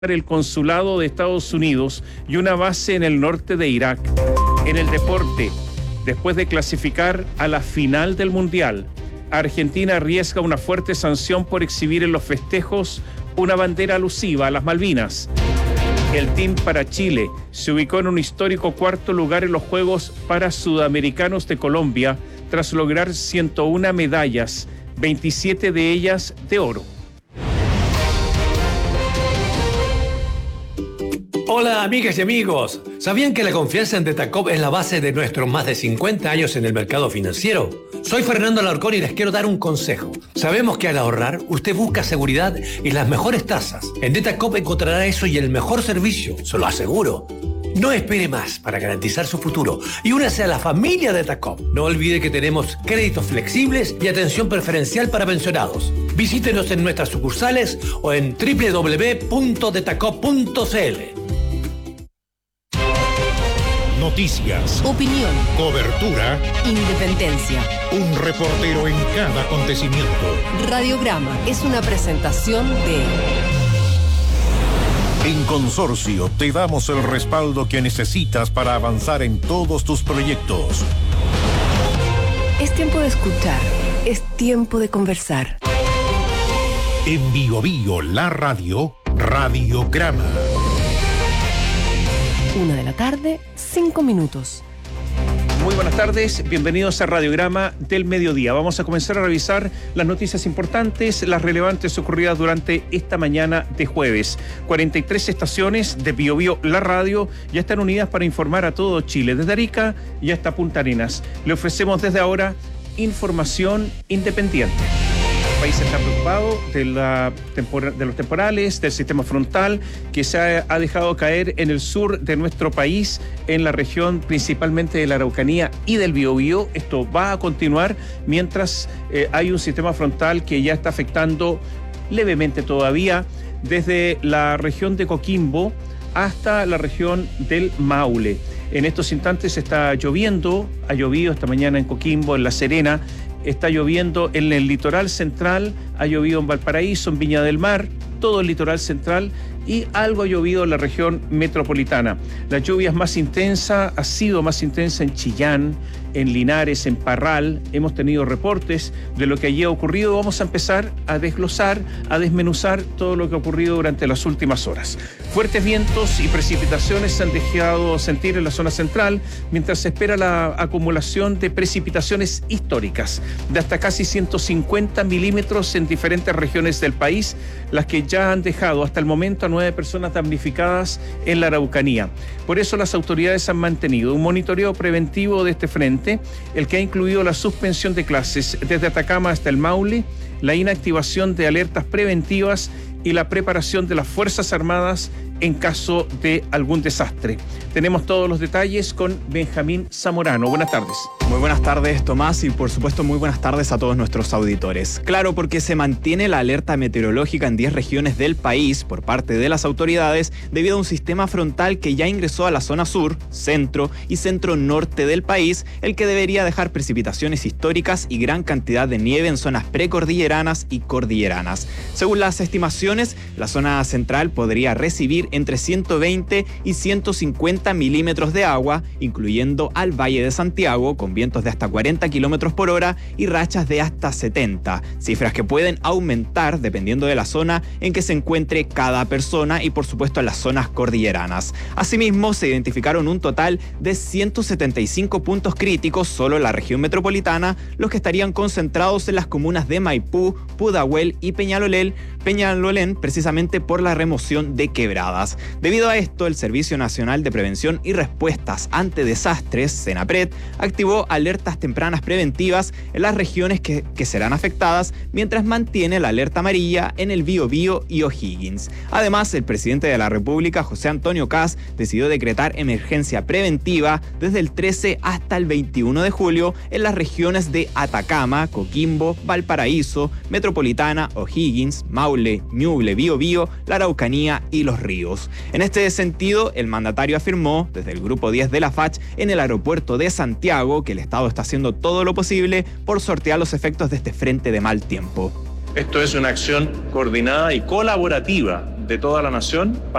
el consulado de Estados Unidos y una base en el norte de Irak. En el deporte, después de clasificar a la final del Mundial, Argentina arriesga una fuerte sanción por exhibir en los festejos una bandera alusiva a las Malvinas. El Team para Chile se ubicó en un histórico cuarto lugar en los Juegos Parasudamericanos de Colombia tras lograr 101 medallas, 27 de ellas de oro. Hola amigas y amigos, ¿sabían que la confianza en Detacop es la base de nuestros más de 50 años en el mercado financiero? Soy Fernando Alarcón y les quiero dar un consejo. Sabemos que al ahorrar, usted busca seguridad y las mejores tasas. En Detacop encontrará eso y el mejor servicio, se lo aseguro. No espere más para garantizar su futuro y únase a la familia Detacop. No olvide que tenemos créditos flexibles y atención preferencial para pensionados. Visítenos en nuestras sucursales o en www.detacop.cl. Noticias, opinión, cobertura, independencia. Un reportero en cada acontecimiento. Radiograma es una presentación de... En Consorcio te damos el respaldo que necesitas para avanzar en todos tus proyectos. Es tiempo de escuchar, es tiempo de conversar. En Bio Bio, la radio, Radiograma. 1:00 p.m, 5 minutos. Muy buenas tardes, bienvenidos a Radiograma del Mediodía. Vamos a comenzar a revisar las noticias importantes, las relevantes ocurridas durante esta mañana de jueves. 43 estaciones de Bio Bio, la radio, ya están unidas para informar a todo Chile, desde Arica y hasta Punta Arenas. Le ofrecemos desde ahora información independiente. El país está preocupado de los temporales, del sistema frontal que se ha dejado caer en el sur de nuestro país, en la región principalmente de la Araucanía y del Biobío. Esto va a continuar mientras hay un sistema frontal que ya está afectando levemente todavía desde la región de Coquimbo hasta la región del Maule. En estos instantes está lloviendo, ha llovido esta mañana en Coquimbo, en La Serena. Está lloviendo en el litoral central, ha llovido en Valparaíso, en Viña del Mar, todo el litoral central y algo ha llovido en la región metropolitana. La lluvia es más intensa, ha sido más intensa en Chillán, en Linares, en Parral. Hemos tenido reportes de lo que allí ha ocurrido. Vamos a empezar a desglosar, a desmenuzar todo lo que ha ocurrido durante las últimas horas. Fuertes vientos y precipitaciones se han dejado sentir en la zona central, mientras se espera la acumulación de precipitaciones históricas de hasta casi 150 milímetros en diferentes regiones del país, las que ya han dejado hasta el momento a 9 personas damnificadas en la Araucanía. Por eso las autoridades han mantenido un monitoreo preventivo de este frente, el que ha incluido la suspensión de clases desde Atacama hasta el Maule, la inactivación de alertas preventivas y la preparación de las Fuerzas Armadas en caso de algún desastre. Tenemos todos los detalles con Benjamín Zamorano. Buenas tardes. Muy buenas tardes, Tomás, y por supuesto muy buenas tardes a todos nuestros auditores. Claro, porque se mantiene la alerta meteorológica en 10 regiones del país por parte de las autoridades debido a un sistema frontal que ya ingresó a la zona sur, centro y centro-norte del país, el que debería dejar precipitaciones históricas y gran cantidad de nieve en zonas precordilleranas y cordilleranas. Según las estimaciones, la zona central podría recibir entre 120 y 150 milímetros de agua, incluyendo al Valle de Santiago, con vientos de hasta 40 kilómetros por hora y rachas de hasta 70, cifras que pueden aumentar dependiendo de la zona en que se encuentre cada persona y por supuesto en las zonas cordilleranas. Asimismo, se identificaron un total de 175 puntos críticos solo en la región metropolitana, los que estarían concentrados en las comunas de Maipú, Pudahuel y Peñalolén, precisamente por la remoción de quebradas. Debido a esto, el Servicio Nacional de Prevención y Respuestas ante Desastres, SENAPRED, activó alertas tempranas preventivas en las regiones que serán afectadas, mientras mantiene la alerta amarilla en el Biobío y O'Higgins. Además, el presidente de la República, José Antonio Kast, decidió decretar emergencia preventiva desde el 13 hasta el 21 de julio en las regiones de Atacama, Coquimbo, Valparaíso, Metropolitana, O'Higgins, Maule, Ñuble, Biobío, la Araucanía y Los Ríos. En este sentido, el mandatario afirmó desde el Grupo 10 de la FACH en el aeropuerto de Santiago que el Estado está haciendo todo lo posible por sortear los efectos de este frente de mal tiempo. Esto es una acción coordinada y colaborativa de toda la nación